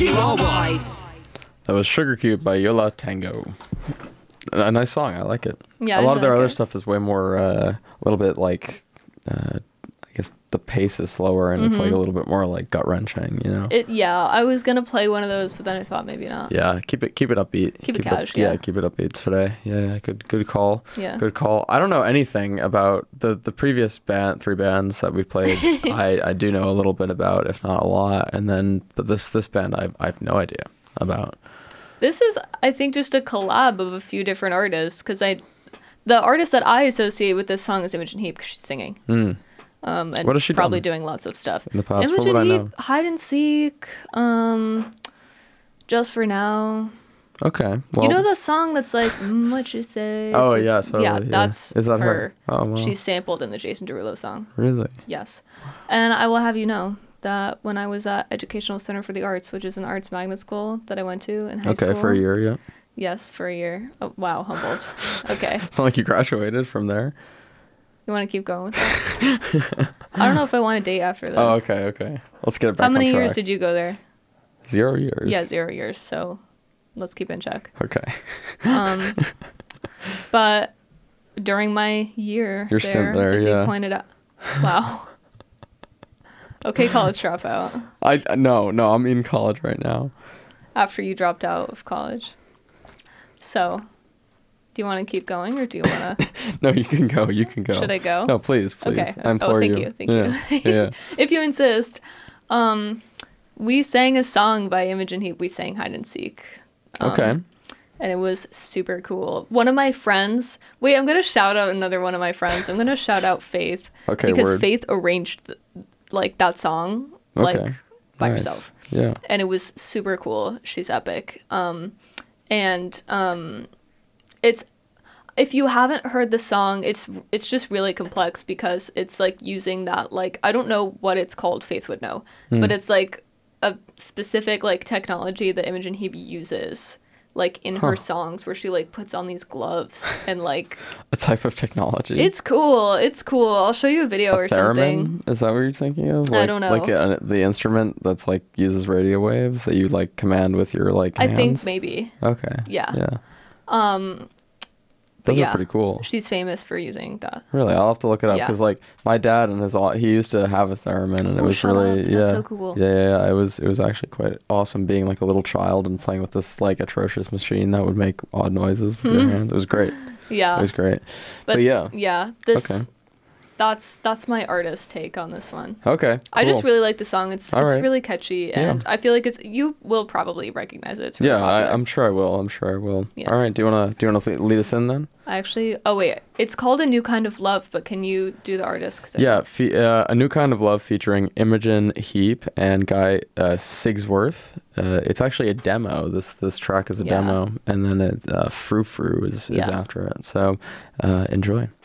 Hero Boy. That was Sugar Cube by Yola Tango. A nice song. I like it. Yeah, a lot I of their like other it. stuff is way more, a little bit like, I guess the pace is slower and it's like a little bit more like gut wrenching, you know? I was gonna play one of those, but then I thought maybe not. Yeah, keep it upbeat. Keep it cash, yeah, yeah. keep it upbeat today. Yeah, good call. Yeah. Good call. I don't know anything about the previous three bands that we played. I do know a little bit about, if not a lot, but this band I have no idea about. This is, I think, just a collab of a few different artists, because the artist that I associate with this song is Imogen Heap, because she's singing. And What has she probably done doing lots of stuff. in the past? What Imogen would I Heap, know? Hide and Seek, Just for Now. Okay. Well, You know the song that's like, what you say? Oh, yeah, totally, Yeah, yeah. that's Is that her? Oh, wow. She's sampled in the Jason Derulo song. really? Yes. And I will have you know that when I was at Educational Center for the Arts, which is an arts magnet school that I went to in high school. Okay, for a year, yeah. Yes, for a year. Oh, wow, humbled. Okay. It's not like you graduated from there. You want to keep going with that? I don't know if I want to date after this. Oh, okay. Let's get it back How many on track. years did you go there? 0 years. Yeah, 0 years. So let's keep in check. Okay. But during my year Your stint there, as yeah. you pointed out. Wow. Okay, college dropout. No, I'm in college right now. After you dropped out of college. So, do you want to keep going or do you want to... No, you can go. Should I go? No, please. Okay. I implore thank you. Thank you. Yeah. If you insist. We sang a song by Imogen Heap. We sang Hide and Seek. Okay. And it was super cool. One of my friends... Wait, I'm going to shout out another one of my friends. I'm going to shout out Faith. Okay, because word. Faith arranged, that song, Okay. by Nice. herself. Yeah. And it was super cool. She's epic. It's... If you haven't heard the song, it's just really complex because it's like using that, like, I don't know what it's called, Faith would know, but it's like a specific like technology that Imogen Heap uses like in her songs where she like puts on these gloves and like A type of technology. it's cool. I'll show you a video or something. Theremin? Is that what you're thinking of? I don't know. Like the instrument that's like uses radio waves that you like command with your like hands? I think maybe. Okay. Yeah. Yeah. But Those yeah, are pretty cool. She's famous for using that. Really, I'll have to look it up Yeah. because like my dad and he used to have a theremin and it Oh, was shut really up. yeah That's so cool. yeah. It was actually quite awesome being like a little child and playing with this like atrocious machine that would make odd noises with your hands. It was great. Yeah. It was great. But yeah. Yeah. This Okay. that's my artist take on this one. Okay. I just cool. really like the song. It's All right. really catchy, and Yeah. I feel like you will probably recognize it. It's really Yeah, popular. I'm sure I will. Yeah. All right. Do you wanna lead us in then? Oh wait, it's called A New Kind of Love, but can you do the artist? 'Cause Yeah, A New Kind of Love featuring Imogen Heap and Guy Sigsworth. It's actually a demo. This track is a Yeah. demo, and then Frou Frou is Yeah. after it. So enjoy.